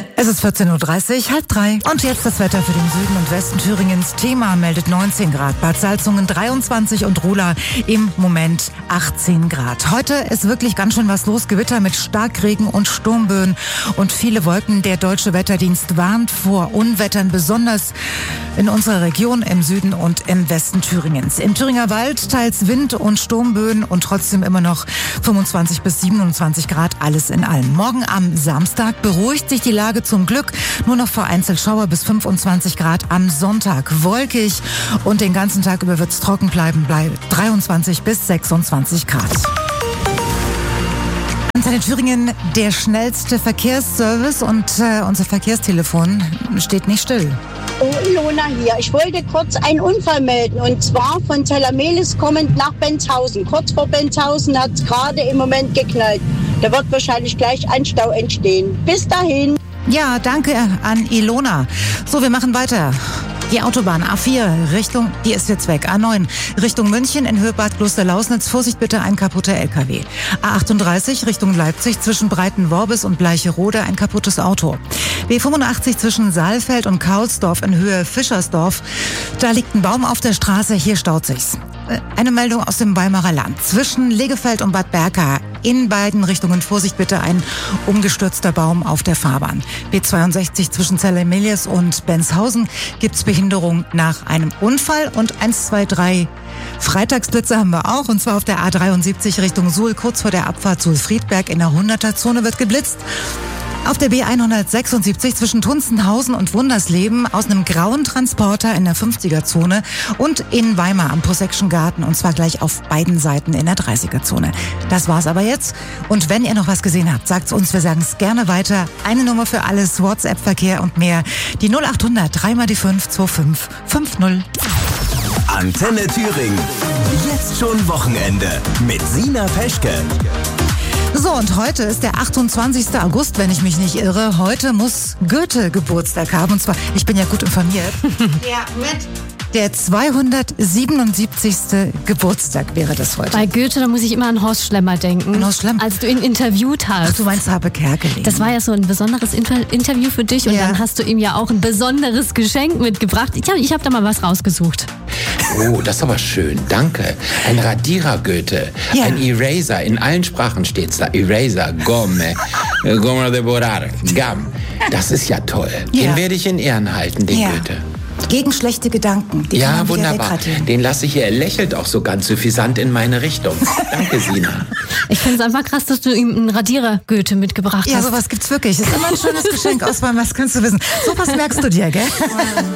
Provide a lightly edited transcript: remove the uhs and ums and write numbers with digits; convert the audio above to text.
Es ist 14.30 Uhr, 2:30. Und jetzt das Wetter für den Süden und Westen Thüringens. Thema meldet 19 Grad, Bad Salzungen 23 und Ruhla im Moment 18 Grad. Heute ist wirklich ganz schön was los. Gewitter mit Starkregen und Sturmböen und viele Wolken. Der Deutsche Wetterdienst warnt vor Unwettern, besonders in unserer Region im Süden und im Westen Thüringens. Im Thüringer Wald teils Wind und Sturmböen und trotzdem immer noch 25 bis 27 Grad, alles in allem. Morgen am Samstag beruhigt sich die Lage zum Glück. Nur noch vereinzelt Schauer bis 25 Grad am Sonntag. Wolkig und den ganzen Tag über wird es trocken bleiben, bei 23 bis 26 Grad. Antenne Thüringen, der schnellste Verkehrsservice und unser Verkehrstelefon steht nicht still. Oh, Ilona hier. Ich wollte kurz einen Unfall melden und zwar von Zellamelis kommend nach Benzhausen. Kurz vor Benzhausen hat es gerade im Moment geknallt. Da wird wahrscheinlich gleich ein Stau entstehen. Bis dahin. Ja, danke an Ilona. So, wir machen weiter. Die Autobahn A4 Richtung, die ist jetzt weg. A9 Richtung München in Höhe Bad Kloster-Lausnitz. Vorsicht bitte, ein kaputter LKW. A38 Richtung Leipzig zwischen Breitenworbis und Bleicherode ein kaputtes Auto. B85 zwischen Saalfeld und Kaulsdorf in Höhe Fischersdorf. Da liegt ein Baum auf der Straße, hier staut sich's. Eine Meldung aus dem Weimarer Land. Zwischen Legefeld und Bad Berka in beiden Richtungen Vorsicht bitte, ein umgestürzter Baum auf der Fahrbahn. B62 zwischen Zellamelis und Benzhausen gibt's Behinderung nach einem Unfall und 1, 2, 3 Freitagsblitze haben wir auch, und zwar auf der A73 Richtung Suhl, kurz vor der Abfahrt Suhl-Friedberg in der 100er-Zone wird geblitzt. Auf der B176 zwischen Tunzenhausen und Wundersleben aus einem grauen Transporter in der 50er-Zone und in Weimar am Possession-Garten, und zwar gleich auf beiden Seiten in der 30er-Zone. Das war's aber jetzt. Und wenn ihr noch was gesehen habt, sagt's uns, wir sagen's gerne weiter. Eine Nummer für alles, WhatsApp-Verkehr und mehr. Die 0800 3 mal die 5 25 50. Antenne Thüringen. Jetzt schon Wochenende mit Sina Peschke. So, und heute ist der 28. August, wenn ich mich nicht irre. Heute muss Goethe Geburtstag haben. Und zwar, ich bin ja gut informiert. Der 277. Geburtstag wäre das heute. Bei Goethe, da muss ich immer an Horst Schlemmer denken. An Horst Schlemmer? Als du ihn interviewt hast. Ach, du meinst Habe Kerkeling. Das war ja so ein besonderes Interview für dich und dann hast du ihm ja auch ein besonderes Geschenk mitgebracht. Ich hab da mal was rausgesucht. Oh, das ist aber schön, danke. Ein Radierer Goethe, ein Eraser, in allen Sprachen steht's da. Eraser, Gomme, Gomme de Borar, Gam. Das ist ja toll. Den werde ich in Ehren halten, den Goethe. Gegen schlechte Gedanken. Die Ja, wunderbar. Den lasse ich hier. Er lächelt auch so ganz suffisant in meine Richtung. Danke, Sina. Ich finde es einfach krass, dass du ihm einen Radierer Goethe mitgebracht hast. Ja, sowas gibt's wirklich. Ist immer ein schönes Geschenk, Auswahl, was kannst du wissen. Sowas merkst du dir, gell?